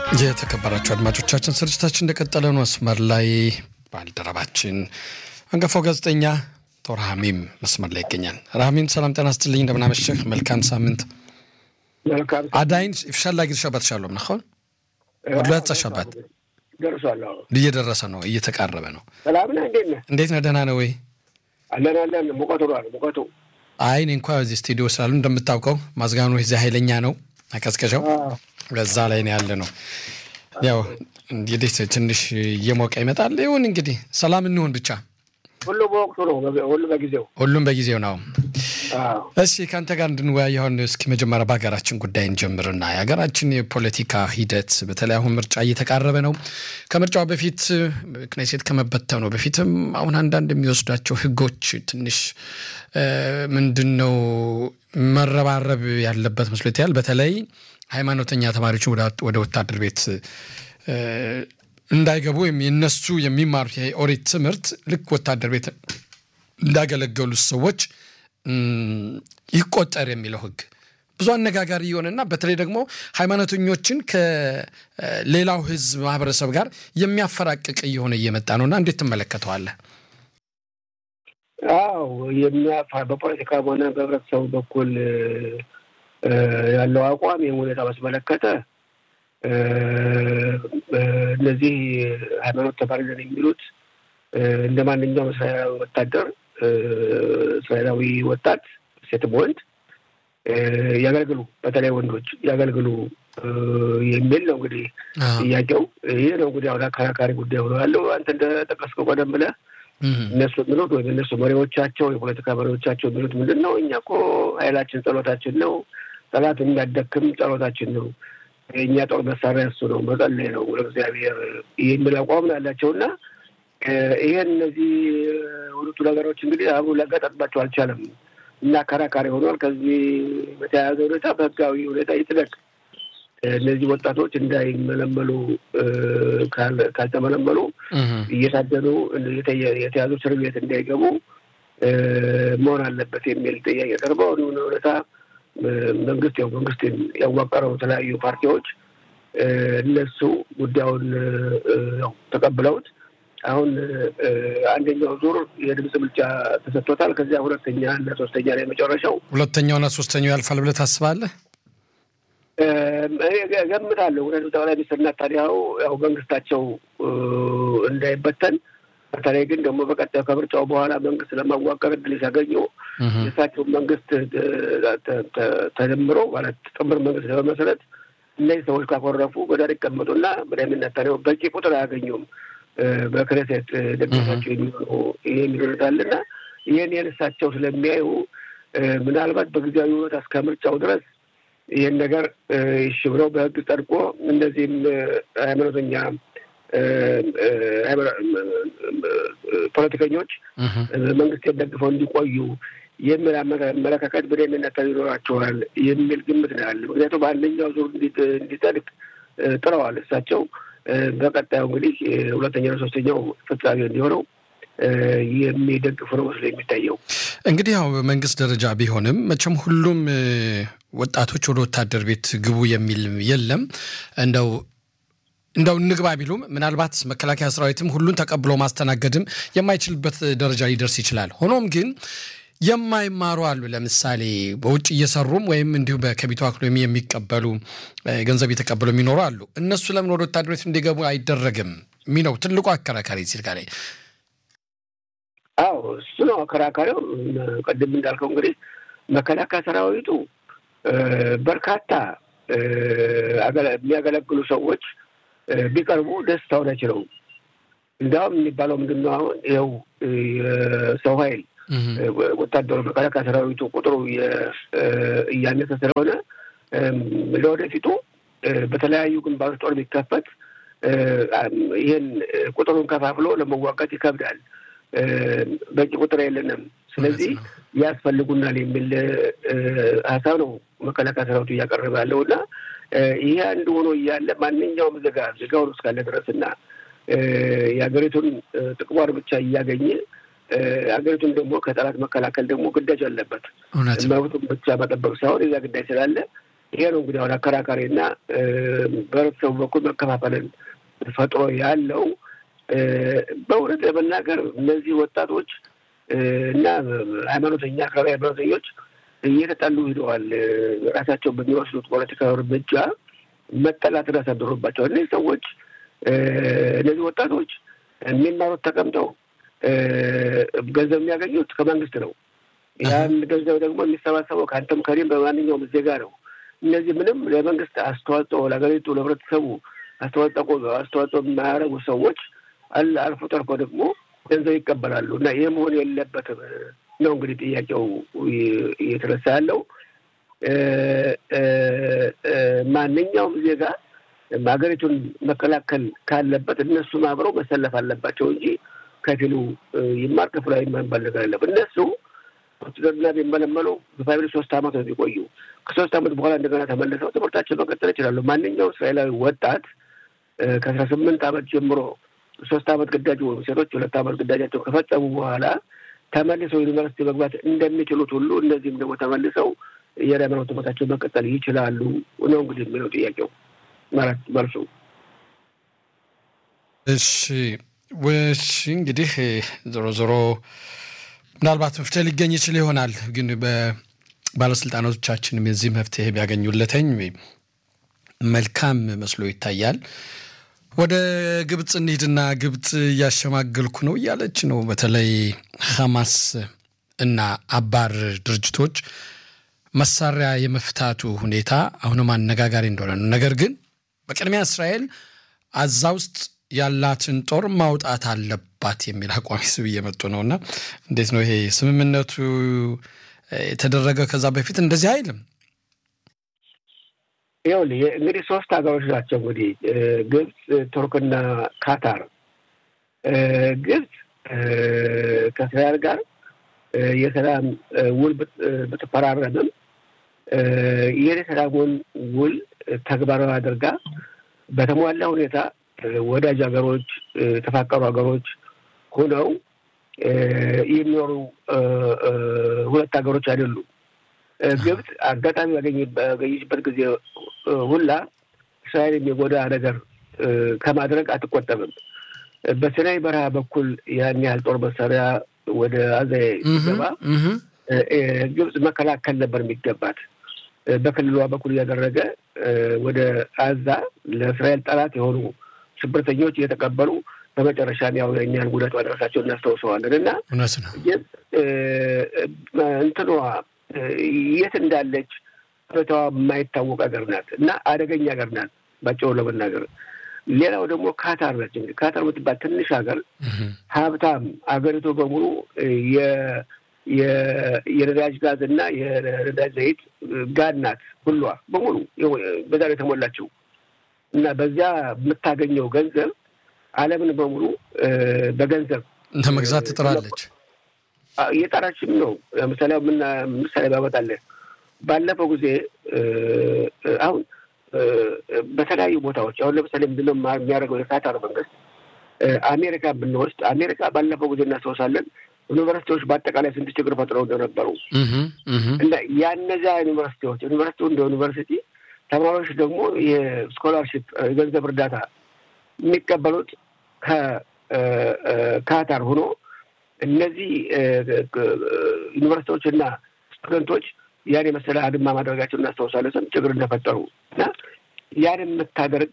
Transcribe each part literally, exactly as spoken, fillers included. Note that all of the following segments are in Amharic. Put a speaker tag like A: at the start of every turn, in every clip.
A: የተከበራችሁ አድማጮቻችን ስርጭታችን እንደቀጠለ ነው። መስመር ላይ ባልደረባችን አንገፋው ጋዜጠኛ ቶር ሐሚም መስመር ላይ ይገኛል። ራህሚም ሰላም ጤና ይስጥልኝ፣ እንደምን አመሸህ? መልካም ሳምንት።
B: መልካም
A: አዳይን ይፍሻላ ግርሻባት ሻሎም ነኸው ወድላት ተሻባት
B: ደርሷለሁ።
A: እየደረሰ ነው፣ እየተቃረበ ነው።
B: ሰላም ነህ? እንዴት ነህ?
A: እንዴት ነህ? ደህና ነህ ወይ?
B: አለን አለን። ሙቀቱ ነው ሙቀቱ።
A: አይ እኔ እንኳን እዚህ ስቱዲዮ ስላሉ እንደምታውቀው ማዝጋኑ እዚህ ኃይለኛ ነው፣ አቀዝቀዣው በዛ ላይ ነው ያለ ነው። ያው እንግዲህ ትንሽ እየሞቀ ይመጣል። ይሁን እንግዲህ ሰላም እንሁን ብቻ።
B: ሁሉ በወቅቱ ነው፣ ሁሉ በጊዜው
A: ሁሉም በጊዜው ነው።
B: አዎ
A: እሺ ካንተ ጋር እንድንወያይ አሁን እስኪ መጀመሪያ በሀገራችን ጉዳይ እንጀምርና የሀገራችን የፖለቲካ ሂደት በተለይ አሁን ምርጫ እየተቃረበ ነው። ከምርጫው በፊት ክኔሴት ከመበተኑ በፊትም አሁን አንዳንድ የሚወስዳቸው ህጎች ትንሽ ምንድነው መረባረብ ያለበት መስሎት ያል በተለይ ሃይማኖተኛ ተማሪዎች ወደ ወታደር ቤት እንዳይገቡ ወይም የነሱ የሚማሩት የኦሪት ትምህርት ልክ ወታደር ቤት እንዳገለገሉ ሰዎች ይቆጠር የሚለው ህግ ብዙ አነጋጋሪ ይሆንና በተለይ ደግሞ ሃይማኖተኞችን ከሌላው ህዝብ ማህበረሰብ ጋር የሚያፈራቅቅ ይሆን እየመጣ ነውና እንዴት ተመለከተዋለህ?
B: አዎ የሚያፋ በፖለቲካ ሆነ በህብረተሰቡ በኩል ያለው አቋም የሁኔታ ማስመለከተ እነዚህ ሃይማኖት ተማሪ ነን የሚሉት እንደ ማንኛውም እስራኤላዊ ወታደር እስራኤላዊ ወጣት ሴትም ወንድ ያገልግሉ፣ በተለይ ወንዶች ያገልግሉ የሚል ነው እንግዲህ ጥያቄው። ይሄ ነው እንግዲህ አሁን አከራካሪ ጉዳይ ሆኖ ያለው። አንተ እንደጠቀስከው ቀደም ብለህ እነሱ የሚሉት ወይ እነሱ መሪዎቻቸው የፖለቲካ መሪዎቻቸው የሚሉት ምንድን ነው? እኛ እኮ ኃይላችን ጸሎታችን ነው፣ ጠላት የሚያደክም ጸሎታችን ነው፣ የእኛ ጦር መሳሪያ እሱ ነው፣ መጸለይ ነው ለእግዚአብሔር የሚል አቋም ነው ያላቸውና ይሄን እነዚህ ሁለቱ ነገሮች እንግዲህ አብሮ ሊያጋጥማቸው አልቻለም እና አከራካሪ ሆኗል። ከዚህ በተያያዘ ሁኔታ በህጋዊ ሁኔታ ይጥለቅ እነዚህ ወጣቶች እንዳይመለመሉ ካልተመለመሉ እየታደኑ የተያዙ እስር ቤት እንዳይገቡ መሆን አለበት የሚል ጥያቄ ቀርበው ሁኔታ መንግስት ያው መንግስት ያዋቀረው የተለያዩ ፓርቲዎች እነሱ ጉዳዩን ያው ተቀብለውት አሁን አንደኛው ዙር የድምጽ ብልጫ ተሰጥቶታል። ከዚያ ሁለተኛ እና ሶስተኛ ላይ መጨረሻው
A: ሁለተኛውና ሶስተኛው ያልፋል ብለህ ታስባለህ?
B: ገምታለሁ። ወደ ጠቅላይ ሚኒስትር ናታንያሁ ያው መንግስታቸው እንዳይበተን በተለይ ግን ደግሞ በቀጣዩ ከምርጫው በኋላ መንግስት ለማዋቀር እድል ሲያገኙ የእሳቸው መንግስት ተደምሮ ማለት ጥምር መንግስት ለመመስረት እነዚህ ሰዎች ካኮረፉ በዳር ይቀመጡና በዳይምን ናታንያሁ በቂ ቁጥር አያገኙም በክሬሴት ደግፋቸው የሚሆኑ ይሄ የሚሉታልና ይሄን የእሳቸው ስለሚያዩ ምናልባት በጊዜያዊ ሁኔታ እስከ ምርጫው ድረስ ይሄን ነገር እሺ ብለው በህግ ጸድቆ እነዚህም ሃይማኖተኛ ፖለቲከኞች መንግስት ደግፈው እንዲቆዩ የሚል አመለካከት በደህንነት ይኖራቸዋል የሚል ግምት ነው ያለው። ምክንያቱም በአንደኛው ዙር እንዲጸድቅ ጥረዋል እሳቸው። በቀጣዩ እንግዲህ ሁለተኛው ሶስተኛው ፍጻሜ እንዲሆነው የሚደግፉ ነው መስሎ የሚታየው።
A: እንግዲህ ያው በመንግስት ደረጃ ቢሆንም መቼም ሁሉም ወጣቶች ወደ ወታደር ቤት ግቡ የሚል የለም። እንደው እንደው ንግባ ቢሉም ምናልባት መከላከያ ሰራዊትም ሁሉን ተቀብሎ ማስተናገድም የማይችልበት ደረጃ ሊደርስ ይችላል። ሆኖም ግን የማይማሩ አሉ። ለምሳሌ በውጭ እየሰሩም ወይም እንዲሁ በከቢቱ አክሎሚ የሚቀበሉ ገንዘብ የተቀበሉ የሚኖሩ አሉ። እነሱ ለምን ወደ ወታደር ቤት እንዲገቡ አይደረግም ሚነው ትልቁ አከራካሪ ሲልካለ።
B: አዎ እሱ ነው አከራካሪው። ቀደም እንዳልከው እንግዲህ መከላከያ ሰራዊቱ በርካታ የሚያገለግሉ ሰዎች ቢቀርቡ ደስታው ናቸው። እንዳውም የሚባለው ምንድነው አሁን ይኸው ሰው ኃይል ወታደሩ መከላከያ ሰራዊቱ ቁጥሩ እያነሰ ስለሆነ ለወደፊቱ በተለያዩ ግንባሮች ጦር ቢከፈት ይሄን ቁጥሩን ከፋፍሎ ለመዋጋት ይከብዳል። በቂ ቁጥር የለንም፣ ስለዚህ ያስፈልጉናል የሚል ሀሳብ ነው መከላከያ ሰራዊቱ እያቀረበ ያለውና ይሄ አንዱ ሆኖ እያለ ማንኛውም ዜጋ ዜጋውን እስካለ ድረስና የሀገሪቱን ጥቅሟን ብቻ እያገኘ ሀገሪቱን ደግሞ ከጠላት መከላከል ደግሞ ግዳጅ አለበት። መብቱን ብቻ መጠበቅ ሳይሆን እዛ ግዳጅ ስላለ ይሄ ነው እንግዲህ አሁን አከራካሪና በህብረተሰቡ በኩል መከፋፈልን ፈጥሮ ያለው። በእውነት ለመናገር እነዚህ ወጣቶች እና ሃይማኖተኛ አካባቢ ሃይማኖተኞች እየተጣሉ ሄደዋል። ራሳቸው በሚወስዱት ፖለቲካዊ እርምጃ መጠላት ያሳድሩባቸዋል። እነዚህ ሰዎች እነዚህ ወጣቶች የሚማሩት ተቀምጠው ገንዘብ የሚያገኙት ከመንግስት ነው። ያን ገንዘብ ደግሞ የሚሰባሰበው ከአንተም ከኔም በማንኛውም ዜጋ ነው። እነዚህ ምንም ለመንግስት አስተዋጽኦ ለሀገሪቱ ለህብረተሰቡ አስተዋጽኦ አስተዋጽኦ የማያደርጉ ሰዎች አለ አልፎ ተርፎ ደግሞ ገንዘብ ይቀበላሉ እና ይህ መሆን የለበትም ነው እንግዲህ ጥያቄው እየተነሳ ያለው። ማንኛውም ዜጋ ሀገሪቱን መከላከል ካለበት እነሱም አብረው መሰለፍ አለባቸው እንጂ ከፊሉ ይማር ከፊሉ አይማር ነገር አለበት። እነሱ ወታደርና ቢመለመሉ በፋብሪካ ሶስት አመት ነው የሚቆዩ። ከሶስት አመት በኋላ እንደገና ተመልሰው ትምህርታቸውን መቀጠል ይችላሉ። ማንኛውም እስራኤላዊ ወጣት ከአስራ ስምንት አመት ጀምሮ ሶስት አመት ግዳጅ ወይም ሴቶች ሁለት አመት ግዳጃቸውን ከፈጸሙ በኋላ ተመልሰው ዩኒቨርሲቲ መግባት እንደሚችሉት ሁሉ እነዚህም ደግሞ ተመልሰው የሃይማኖት ትምህርታቸውን መቀጠል ይችላሉ ነው እንግዲህ የሚለው ጥያቄው ማለት መልሱ።
A: እሺ ወሽ እንግዲህ ዞሮ ዞሮ ምናልባት መፍትሄ ሊገኝ ይችል ይሆናል። ግን በባለስልጣኖቻችንም የዚህ መፍትሄ ቢያገኙለተኝ መልካም መስሎ ይታያል። ወደ ግብጽ እንሂድና ግብጽ እያሸማገልኩ ነው እያለች ነው። በተለይ ሐማስ እና አባር ድርጅቶች መሳሪያ የመፍታቱ ሁኔታ አሁንም አነጋጋሪ እንደሆነ ነው። ነገር ግን በቅድሚያ እስራኤል አዛ ውስጥ ያላትን ጦር ማውጣት አለባት የሚል አቋም ይዘው እየመጡ ነውና እንዴት ነው ይሄ ስምምነቱ የተደረገ? ከዛ በፊት እንደዚህ አይልም።
B: ያው እንግዲህ ሶስት ሀገሮች ናቸው እንግዲህ ግብጽ፣ ቱርክና ካታር። ግብጽ ከእስራኤል ጋር የሰላም ውል ብትፈራረምም የሰላሙን ውል ተግባራዊ አድርጋ በተሟላ ሁኔታ ወዳጅ ሀገሮች ተፋቀሩ ሀገሮች ሆነው የሚኖሩ ሁለት ሀገሮች አይደሉም። ግብጽ አጋጣሚ ያገኘችበት ጊዜ ሁላ እስራኤል የሚጎዳ ነገር ከማድረግ አትቆጠብም። በሲናይ በረሃ በኩል ያን ያህል ጦር መሳሪያ ወደ አዛ ሲገባ ግብጽ መከላከል ነበር የሚገባት። በክልሏ በኩል እያደረገ ወደ አዛ ለእስራኤል ጠላት የሆኑ ሽብርተኞች እየተቀበሉ በመጨረሻ ያው የኛን ጉዳት ማድረሳቸው እናስተውሰዋለን። እና እንትኗ የት እንዳለች ሁኔታዋ የማይታወቅ ሀገር ናት እና አደገኛ ሀገር ናት ባጭሩ ለመናገር። ሌላው ደግሞ ካታር ነች። እንግዲህ ካታር የምትባል ትንሽ ሀገር ሀብታም አገሪቱ በሙሉ የነዳጅ ጋዝ እና የነዳጅ ዘይት ጋር ናት። ሁሏ በሙሉ በዛ ላይ የተሞላችው እና በዚያ የምታገኘው ገንዘብ ዓለምን በሙሉ በገንዘብ
A: ለመግዛት ትጥራለች።
B: እየጣራችም ነው። ምሳሌ ምን ምሳሌ ባመጣለህ ባለፈው ጊዜ አሁን በተለያዩ ቦታዎች አሁን ለምሳሌ ምንድነው የሚያደርገው የካታር መንግስት አሜሪካ ብንወስድ አሜሪካ ባለፈው ጊዜ እናስታውሳለን ዩኒቨርሲቲዎች በአጠቃላይ ስንት ችግር ፈጥረው እንደነበሩ እና ያነዚያ ዩኒቨርሲቲዎች ዩኒቨርሲቲው እንደ ዩኒቨርሲቲ ተማሪዎች ደግሞ የስኮላርሺፕ የገንዘብ እርዳታ የሚቀበሉት ከካታር ሆኖ እነዚህ ዩኒቨርሲቲዎችና ስቱደንቶች ያን የመሰለ አድማ ማድረጋቸውን እናስታውሳለን። ስንት ችግር እንደፈጠሩ እና ያን የምታደርግ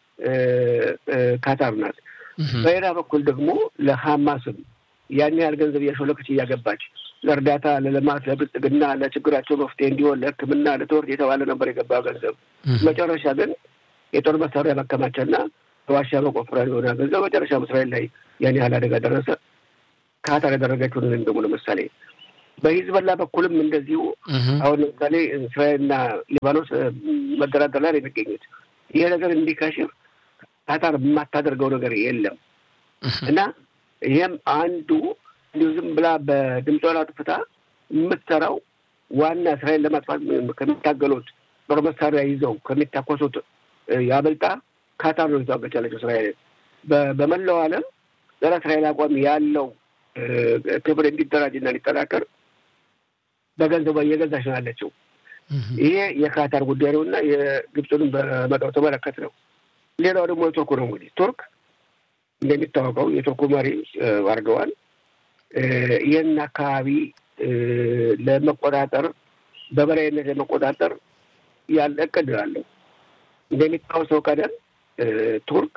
B: ካታር ናት። በሌላ በኩል ደግሞ ለሐማስም ያን ያህል ገንዘብ እያሾለከች እያገባች ለእርዳታ፣ ለልማት፣ ለብልጽግና፣ ለችግራቸው መፍትሄ እንዲሆን ለሕክምና፣ ለትምህርት የተባለ ነበር የገባው ገንዘብ። መጨረሻ ግን የጦር መሳሪያ ማከማቻና ዋሻ መቆፈሪያ የሆነ ገንዘብ መጨረሻ እስራኤል ላይ ያን ያህል አደጋ ደረሰ። ካታር ያደረገችውን ደግሞ ለምሳሌ በሂዝቦላ በኩልም እንደዚሁ አሁን ለምሳሌ እስራኤልና ሊባኖስ መደራደር ላይ የሚገኙት ይሄ ነገር እንዲካሽፍ ካታር የማታደርገው ነገር የለም እና ይሄም አንዱ እንዲሁ ዝም ብላ በድምጿን አጥፍታ የምትሰራው ዋና እስራኤል ለማጥፋት ከሚታገሉት ጦር መሳሪያ ይዘው ከሚታኮሱት ያበልጣ ካታር ነው ይዛገች ያለችው እስራኤል በመላው ዓለም ለእስራኤል አቋም ያለው ክብር እንዲደራጅና ሊጠናከር በገንዘቧ እየገዛች ነው ያለችው ይሄ የካታር ጉዳይ ነውና የግብፅን በመጣው ተመለከተ ነው ሌላው ደግሞ ቱርክ ነው እንግዲህ ቱርክ እንደሚታወቀው የቱርክ መሪ አርዶዋን ይሄን አካባቢ ለመቆጣጠር በበላይነት ለመቆጣጠር ያለ እቅድ አለው እንደሚታወቀው ቀደም ቱርክ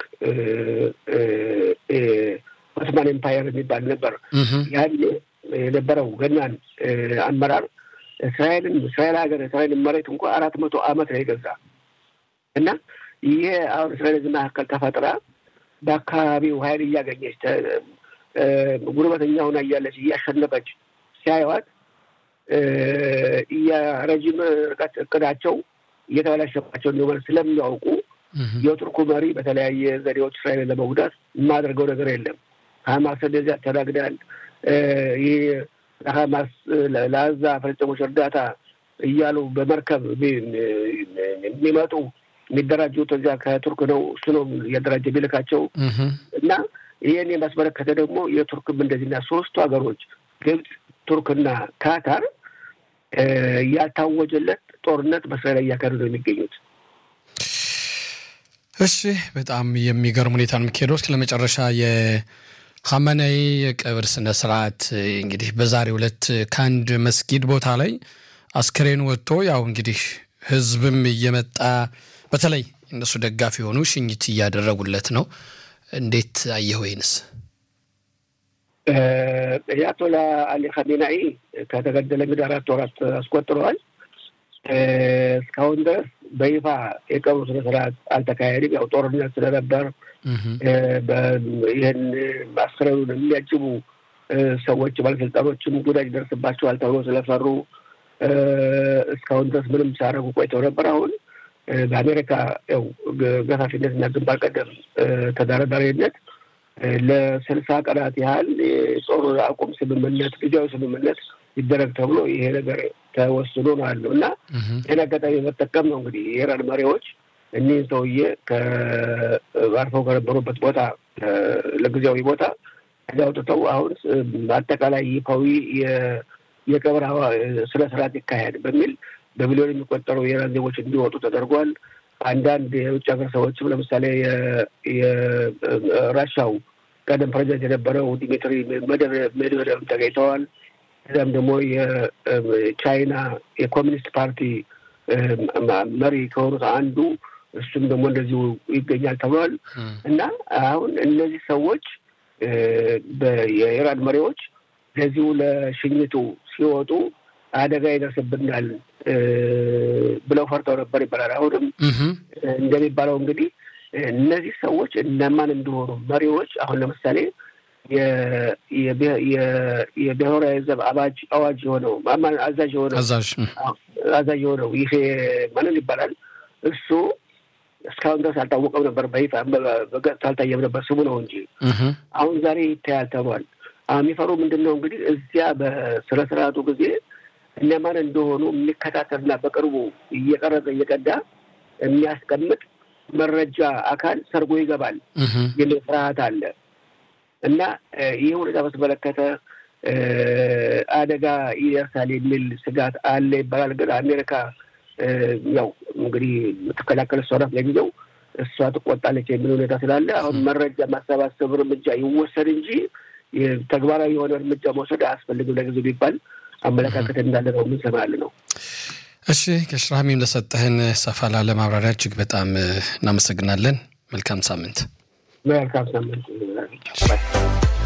B: ኦቶማን ኤምፓየር የሚባል ነበር ያለ የነበረው ገናን አመራር እስራኤልን እስራኤል ሀገር እስራኤልን መሬት እንኳን አራት መቶ ዓመት ላይ ገዛ እና ይሄ አሁን እስራኤልን ማከል ተፈጥራ በአካባቢው ኃይል እያገኘች ጉርበተኛውና እያለች እያሸነፈች ሲያዩት የረጅም ርቀት እቅዳቸው እየተበላሸባቸው እንደሆነ ስለሚያውቁ የቱርክ መሪ በተለያየ ዘዴዎች እስራኤልን ለመጉዳት የማደርገው ነገር የለም ሐማስ እንደዚያ ተናግዳል ይሄ ሐማስ ለአዛ ፍልስጤሞች እርዳታ እያሉ በመርከብ የሚመጡ የሚደራጁት እዚያ ከቱርክ ነው እሱ ነው ያደራጀ ቢልካቸው እና ይሄን የማስመለከተ ደግሞ የቱርክም እንደዚህና ሶስቱ ሀገሮች ግብጽ ቱርክና ካታር ያታወጀለት ጦርነት በእስራኤል ያካሄዱ ነው የሚገኙት
A: እሺ በጣም የሚገርም ሁኔታ ነው የሚካሄደው ስለመጨረሻ የሐመናይ የቀብር ስነ ስርዓት እንግዲህ በዛሬው ዕለት ካንድ መስጊድ ቦታ ላይ አስከሬን ወጥቶ ያው እንግዲህ ህዝብም እየመጣ በተለይ እነሱ ደጋፊ ሆኑ ሽኝት ያደረጉለት ነው እንዴት አየው ይንስ
B: ያቶላ አሊ ኻሜናኢ ከተገደለ ምዳራት ወራት አስቆጥሯል እስካሁን ድረስ በይፋ የቀብሩ ስነ ስርዓት አልተካሄደም ያው ጦርነት ስለነበር በይህን አስከሬኑን የሚያጅቡ ሰዎች ባለስልጣኖችም ጉዳት ደርስባቸዋል ተብሎ ስለፈሩ እስካሁን ድረስ ምንም ሳያደርጉ ቆይተው ነበር አሁን በአሜሪካ ያው ገፋፊነትና ግንባር ቀደም ተደራዳሪነት ለስልሳ ቀናት ያህል ጦር አቁም ስምምነት ጊዜያዊ ስምምነት ይደረግ ተብሎ ይሄ ነገር ተወስኖ ነው ያለው እና የነገጠው የመጠቀም ነው እንግዲህ የኢራን መሪዎች እነዚህ ሰውዬ ከአርፈው ከነበሩበት ቦታ ለጊዜያዊ ቦታ ያወጡተው አሁን አጠቃላይ ይፋዊ የቀብር ስነ ስርዓት ይካሄድ በሚል በሚሊዮን የሚቆጠሩ የኢራን ዜጎች እንዲወጡ ተደርጓል አንዳንድ የውጭ ሀገር ሰዎችም ለምሳሌ የራሻው ቀደም ፕሬዝዳንት የነበረው ዲሚትሪ ሜድቬዴቭ ተገኝተዋል እዛም ደግሞ የቻይና የኮሚኒስት ፓርቲ መሪ ከሆኑት አንዱ እሱም ደግሞ እንደዚሁ ይገኛል ተብሏል እና አሁን እነዚህ ሰዎች የኢራን መሪዎች ለዚሁ ለሽኝቱ ሲወጡ አደጋ ይደርስብናል ብለው ፈርተው ነበር ይባላል አሁንም እንደሚባለው እንግዲህ እነዚህ ሰዎች እነማን እንደሆኑ መሪዎች አሁን ለምሳሌ የብሔራዊ ዘብ አዋጅ አዋጅ ሆነው ማማን አዛዥ ሆነው
A: አዛዥ
B: አዛዥ ሆነው ይሄ ማንን ይባላል እሱ እስካሁን ድረስ አልታወቀም ነበር በይፋ በገጽ አልታየም ነበር ስሙ ነው እንጂ አሁን ዛሬ ይታያል ተባለ የሚፈሩ ምንድነው እንግዲህ እዚያ በስነ ስርዓቱ ጊዜ እነማን እንደሆኑ የሚከታተልና በቅርቡ እየቀረጸ እየቀዳ የሚያስቀምጥ መረጃ አካል ሰርጎ ይገባል የሚል ፍርሃት አለ እና ይሄ ሁኔታ በተመለከተ አደጋ ይደርሳል የሚል ስጋት አለ ይባላል ግን አሜሪካ ያው እንግዲህ ተከላከለ ሶራፍ ለጊዜው እሷ ተቆጣለች የሚል ሁኔታ ስላለ አሁን መረጃ ማሰባሰብ እርምጃ ይወሰድ እንጂ ተግባራዊ የሆነ እርምጃ መውሰድ አያስፈልግም ለጊዜው ቢባል አመለካከት እንዳለ ነው ምን ሰማል ነው
A: እሺ ከሽራሚም ለሰጠህን ሰፋ ላለ ማብራሪያ እጅግ በጣም እናመሰግናለን መልካም ሳምንት
B: መልካም ሳምንት